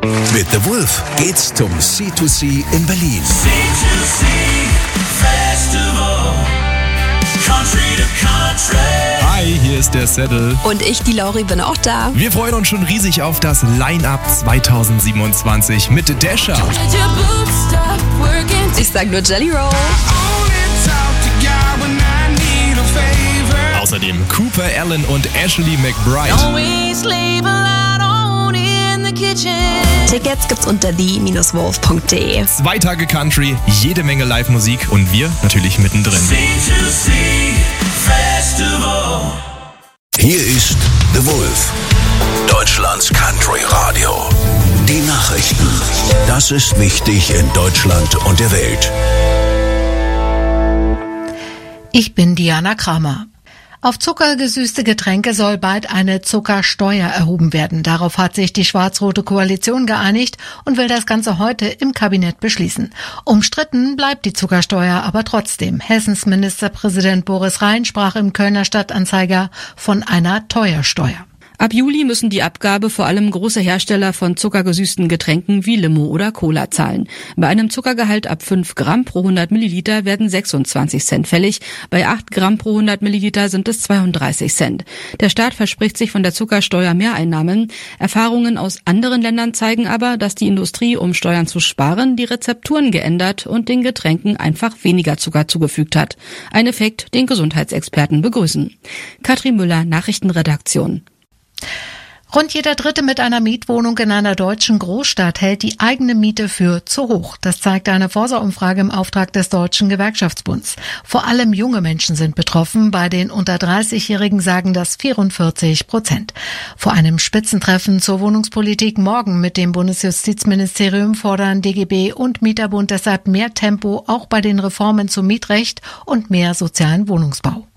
Mit The Wolf geht's zum C2C in Berlin. C2C Festival, Country to Country. Hi, hier ist der Settle. Und ich, die Lauri, bin auch da. Wir freuen uns schon riesig auf das Line-Up 2027 mit Dasher. Ich sag nur Jelly Roll. Außerdem Cooper Allen und Ashley McBride. Tickets gibt's unter the-wolf.de. 2 Tage Country, jede Menge Live-Musik und wir natürlich mittendrin. C2C Festival. Hier ist The Wolf, Deutschlands Country Radio. Die Nachrichten. Das ist wichtig in Deutschland und der Welt. Ich bin Diana Kramer. Auf zuckergesüßte Getränke soll bald eine Zuckersteuer erhoben werden. Darauf hat sich die schwarz-rote Koalition geeinigt und will das Ganze heute im Kabinett beschließen. Umstritten bleibt die Zuckersteuer aber trotzdem. Hessens Ministerpräsident Boris Rhein sprach im Kölner Stadtanzeiger von einer Teuersteuer. Ab Juli müssen die Abgabe vor allem große Hersteller von zuckergesüßten Getränken wie Limo oder Cola zahlen. Bei einem Zuckergehalt ab 5 Gramm pro 100 Milliliter werden 26 Cent fällig. Bei 8 Gramm pro 100 Milliliter sind es 32 Cent. Der Staat verspricht sich von der Zuckersteuer Mehreinnahmen. Erfahrungen aus anderen Ländern zeigen aber, dass die Industrie, um Steuern zu sparen, die Rezepturen geändert und den Getränken einfach weniger Zucker zugefügt hat. Ein Effekt, den Gesundheitsexperten begrüßen. Katrin Müller, Nachrichtenredaktion. Rund jeder Dritte mit einer Mietwohnung in einer deutschen Großstadt hält die eigene Miete für zu hoch. Das zeigt eine Forsa-Umfrage im Auftrag des Deutschen Gewerkschaftsbunds. Vor allem junge Menschen sind betroffen. Bei den unter 30-Jährigen sagen das 44%. Vor einem Spitzentreffen zur Wohnungspolitik morgen mit dem Bundesjustizministerium fordern DGB und Mieterbund deshalb mehr Tempo, auch bei den Reformen zum Mietrecht und mehr sozialen Wohnungsbau.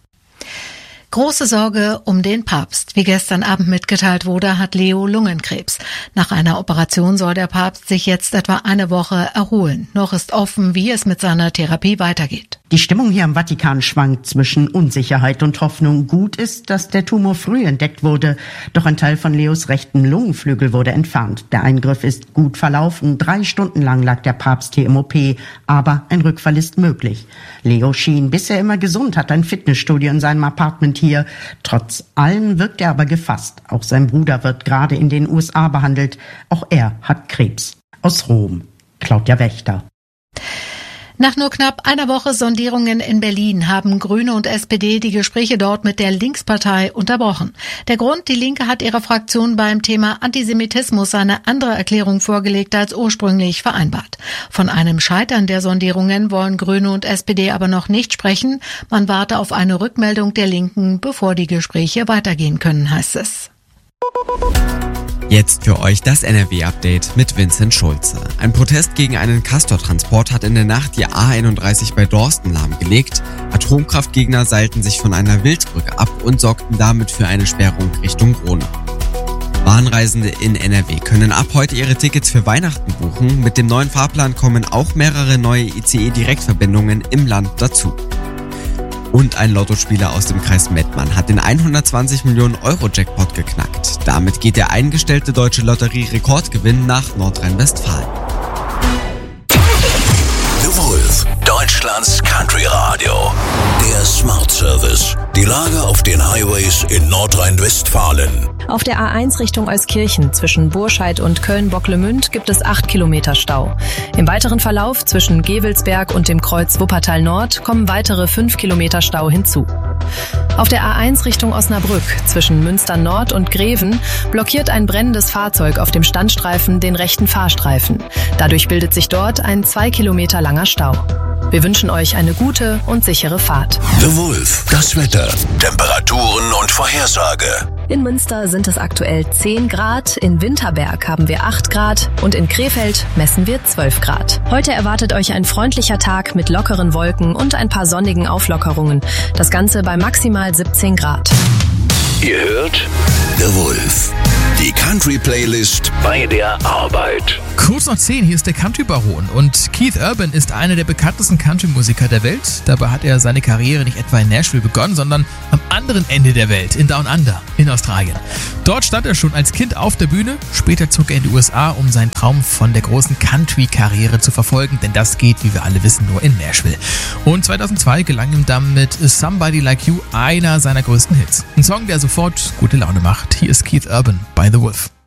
Große Sorge um den Papst. Wie gestern Abend mitgeteilt wurde, hat Leo Lungenkrebs. Nach einer Operation soll der Papst sich jetzt etwa eine Woche erholen. Noch ist offen, wie es mit seiner Therapie weitergeht. Die Stimmung hier im Vatikan schwankt zwischen Unsicherheit und Hoffnung. Gut ist, dass der Tumor früh entdeckt wurde, doch ein Teil von Leos rechten Lungenflügel wurde entfernt. Der Eingriff ist gut verlaufen. 3 Stunden lang lag der Papst hier im OP, aber ein Rückfall ist möglich. Leo schien bisher immer gesund, hat ein Fitnessstudio in seinem Apartment hier. Trotz allem wirkt er aber gefasst. Auch sein Bruder wird gerade in den USA behandelt. Auch er hat Krebs. Aus Rom, Claudia Wächter. Nach nur knapp einer Woche Sondierungen in Berlin haben Grüne und SPD die Gespräche dort mit der Linkspartei unterbrochen. Der Grund, die Linke hat ihrer Fraktion beim Thema Antisemitismus eine andere Erklärung vorgelegt als ursprünglich vereinbart. Von einem Scheitern der Sondierungen wollen Grüne und SPD aber noch nicht sprechen. Man warte auf eine Rückmeldung der Linken, bevor die Gespräche weitergehen können, heißt es. Jetzt für euch das NRW-Update mit Vincent Schulze. Ein Protest gegen einen Castortransport hat in der Nacht die A31 bei Dorsten lahmgelegt. Atomkraftgegner seilten sich von einer Wildbrücke ab und sorgten damit für eine Sperrung Richtung Gronau. Bahnreisende in NRW können ab heute ihre Tickets für Weihnachten buchen. Mit dem neuen Fahrplan kommen auch mehrere neue ICE-Direktverbindungen im Land dazu. Und ein Lottospieler aus dem Kreis Mettmann hat den 120 Millionen Euro Jackpot geknackt. Damit geht der eingestellte deutsche Lotterie-Rekordgewinn nach Nordrhein-Westfalen. The Wolf, Deutschlands Country Radio. Der Smart Service. Die Lage auf den Highways in Nordrhein-Westfalen. Auf der A1 Richtung Euskirchen zwischen Burscheid und Köln-Bocklemünd gibt es 8 Kilometer Stau. Im weiteren Verlauf zwischen Gevelsberg und dem Kreuz Wuppertal Nord kommen weitere 5 Kilometer Stau hinzu. Auf der A1 Richtung Osnabrück zwischen Münster Nord und Greven blockiert ein brennendes Fahrzeug auf dem Standstreifen den rechten Fahrstreifen. Dadurch bildet sich dort ein 2 Kilometer langer Stau. Wir wünschen euch eine gute und sichere Fahrt. The Wolf, das Wetter, Temperaturen und Vorhersage. In Münster sind es aktuell 10 Grad, in Winterberg haben wir 8 Grad und in Krefeld messen wir 12 Grad. Heute erwartet euch ein freundlicher Tag mit lockeren Wolken und ein paar sonnigen Auflockerungen. Das Ganze bei maximal 17 Grad. Ihr hört The Wolf, die Country-Playlist bei der Arbeit. Kurz nach 10, hier ist der Country-Baron und Keith Urban ist einer der bekanntesten Country-Musiker der Welt. Dabei hat er seine Karriere nicht etwa in Nashville begonnen, sondern am anderen Ende der Welt, in Down Under, in Australien. Dort stand er schon als Kind auf der Bühne, später zog er in die USA, um seinen Traum von der großen Country-Karriere zu verfolgen, denn das geht, wie wir alle wissen, nur in Nashville. Und 2002 gelang ihm dann mit Somebody Like You einer seiner größten Hits. Ein Song, der sofort gute Laune macht. Hier ist Keith Urban bei The Wolf.